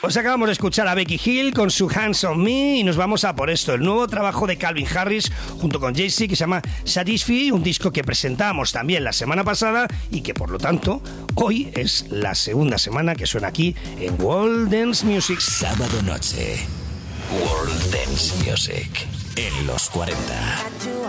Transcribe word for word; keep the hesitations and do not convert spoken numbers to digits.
Pues acabamos de escuchar a Becky Hill con su Hands on Me y nos vamos a por esto, el nuevo trabajo de Calvin Harris junto con Jay-Z que se llama Satisfy, un disco que presentamos también la semana pasada y que por lo tanto hoy es la segunda semana que suena aquí en World Dance Music. Sábado noche, World Dance Music en los cuarenta.